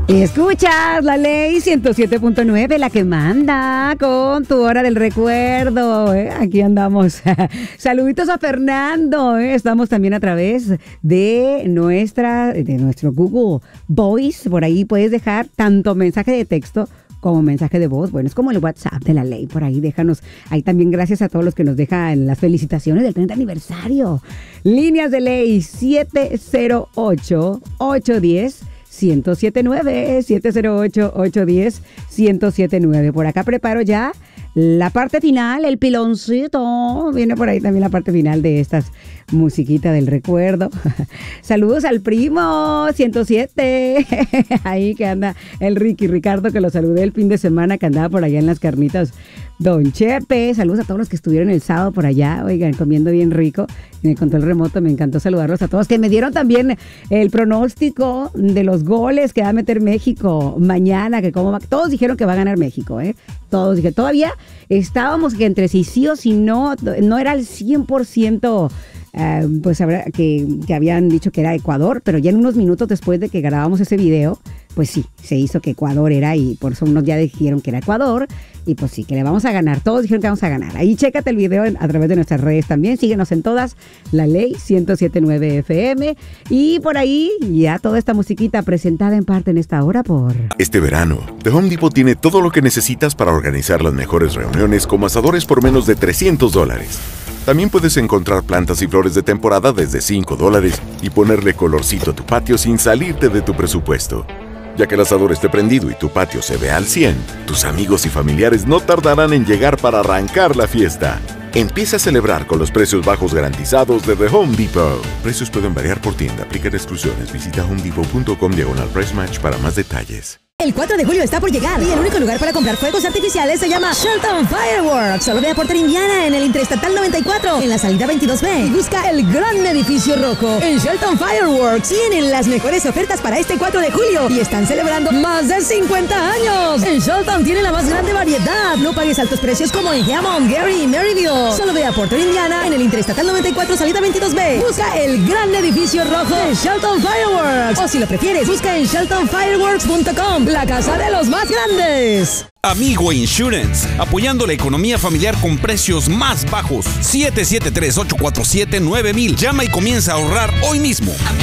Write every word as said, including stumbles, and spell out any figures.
Escuchas la ley ciento siete punto nueve, la que manda con tu hora del recuerdo. ¿eh? Aquí andamos. Saluditos a Fernando. ¿eh? Estamos también a través de nuestra, de nuestro Google Voice. Por ahí puedes dejar tanto mensaje de texto como mensaje de voz. Bueno, es como el WhatsApp de la ley. Por ahí déjanos. Ahí también gracias a todos los que nos dejan las felicitaciones del treinta aniversario. Líneas de ley siete cero ocho, ocho uno cero, ciento setenta y nueve, siete cero ocho, ocho uno cero, ciento setenta y nueve. Por acá preparo ya la parte final, el piloncito. Viene por ahí también la parte final de estas musiquitas del recuerdo. Saludos al primo ciento siete. Ahí que anda el Ricky Ricardo, que lo saludé el fin de semana, que andaba por allá en las carnitas Don Chepe. Saludos a todos los que estuvieron el sábado por allá, oigan, comiendo bien rico en el control remoto. Me encantó saludarlos a todos, que me dieron también el pronóstico de los goles que va a meter México mañana, que cómo va. Todos dijeron que va a ganar México, ¿eh? Todos dije, todavía estábamos que entre si sí o si no, no era el cien por ciento. Uh, pues habrá, que, que habían dicho que era Ecuador, pero ya en unos minutos después de que grabamos ese video, pues sí, se hizo que Ecuador era, y por eso unos ya dijeron que era Ecuador, y pues sí, que le vamos a ganar, todos dijeron que vamos a ganar. Ahí chécate el video a través de nuestras redes también, síguenos en todas, la ley ciento setenta y nueve F M, y por ahí ya toda esta musiquita presentada en parte en esta hora por... Este verano, The Home Depot tiene todo lo que necesitas para organizar las mejores reuniones como asadores por menos de trescientos dólares. También puedes encontrar plantas y flores de temporada desde cinco dólares y ponerle colorcito a tu patio sin salirte de tu presupuesto. Ya que el asador esté prendido y tu patio se ve al cien, tus amigos y familiares no tardarán en llegar para arrancar la fiesta. Empieza a celebrar con los precios bajos garantizados de The Home Depot. Precios pueden variar por tienda, aplican exclusiones. Visita homedepot punto com diagonal price match para más detalles. El cuatro de julio está por llegar y el único lugar para comprar fuegos artificiales se llama Shelton Fireworks. Solo ve a Porter, Indiana, en el Interestatal noventa y cuatro, en la salida veintidós B. Y busca el gran edificio rojo. En Shelton Fireworks tienen las mejores ofertas para este cuatro de julio y están celebrando más de cincuenta años. En Shelton tiene la más grande variedad. No pagues altos precios como en Hammond, Gary y Maryville. Solo ve a Porter, Indiana, en el Interestatal noventa y cuatro, salida veintidós B. Busca el gran edificio rojo de Shelton Fireworks. O si lo prefieres, busca en shelton fireworks punto com. La casa de los más grandes. Amigo Insurance, apoyando la economía familiar con precios más bajos. siete siete tres, ocho cuatro siete, nueve mil. Llama y comienza a ahorrar hoy mismo.